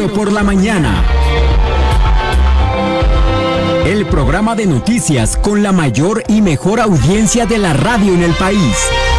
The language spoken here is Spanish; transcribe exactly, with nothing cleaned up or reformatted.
Cielo por la mañana. El programa de noticias con la mayor y mejor audiencia de la radio en el país.